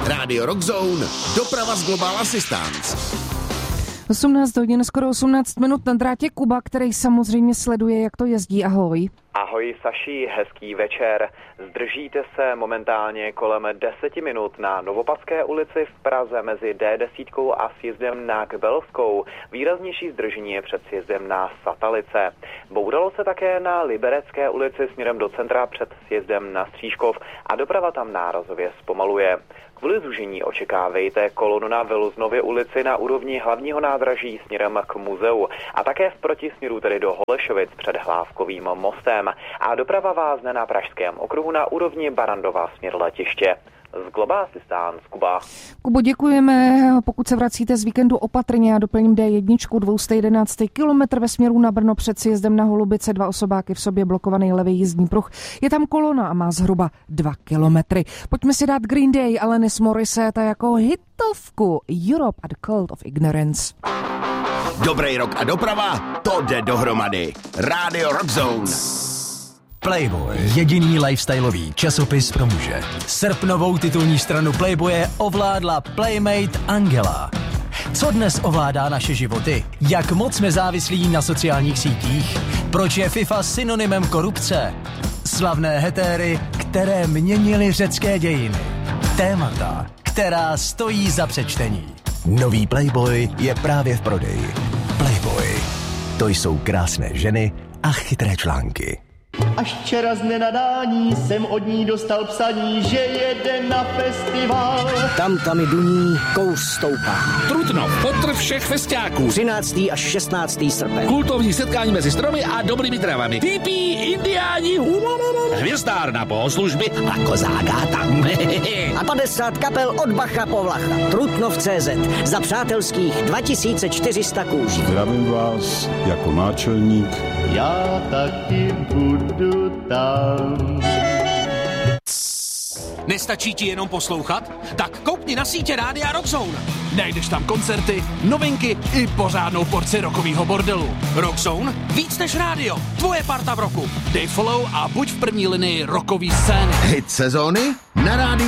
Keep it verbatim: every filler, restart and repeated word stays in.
Radio Rockzone, doprava z Global Assistance. osmnáct hodin, skoro osmnáct minut na drátě Kuba, který samozřejmě sleduje, jak to jezdí. Ahoj. Ahoj Saši, hezký večer. Zdržíte se momentálně kolem deseti minut na Novopadské ulici v Praze mezi D deset a sjezdem na Kbelskou. Výraznější zdržení je před sjezdem na Satalice. Bouralo se také na Liberecké ulici směrem do centra před sjezdem na Stříškov a doprava tam nárazově zpomaluje. Kvůli zúžení očekávejte kolonu na Viluznově ulici na úrovni hlavního nádraží směrem k muzeu a také v protisměru tedy do Holešovic před Hlávkovým mostem. A doprava vázne na Pražském okruhu na úrovni Barandova směr letiště. Z Global Assistance, Kuba. Kubo, děkujeme. Pokud se vracíte z víkendu opatrně, já doplním D jedna, dvě stě jedenáct kilometr ve směru na Brno před sjezdem na Holubice, dva osobáky v sobě, blokovaný levý jízdní pruh. Je tam kolona a má zhruba dva kilometry. Pojďme si dát Green Day, Alanis Morissette jako hitovku Europe at the Cult of Ignorance. Dobrý rok a doprava, to jde dohromady. Radio Rockzone. Playboy, jediný lifestyleový časopis pro muže. Srpnovou titulní stranu Playboye ovládla Playmate Angela. Co dnes ovládá naše životy? Jak moc jsme závislí na sociálních sítích? Proč je FIFA synonymem korupce? Slavné hetéry, které měnily řecké dějiny. Témata, která stojí za přečtení. Nový Playboy je právě v prodeji. Playboy. To jsou krásné ženy a chytré články. Až včera z nenadání jsem od ní dostal psaní, že jede na festival. Tam tam i duní, kouř stoupá. Trutnov, potrv všech festiáků. třináctého až šestnáctého srpen. Kultovní setkání mezi stromy a dobrými travami. Tipí, indiáni, hvězdárna bohoslužby a kozágáta. A padesát kapel od Bacha po Vlacha. Trutnov tečka cé zet za přátelských dva tisíce čtyři sta kůží. Zdravím vás jako náčelník. Já taky budu tam. Nestačí ti jenom poslouchat? Tak koukni na sítě Rádia Rockzone. Najdeš tam koncerty, novinky i pořádnou porci rockovýho bordelu. Rockzone? Víc než rádio. Tvoje parta v roku. Dej follow a buď v první linii rockový scény. Hit sezóny na rádiu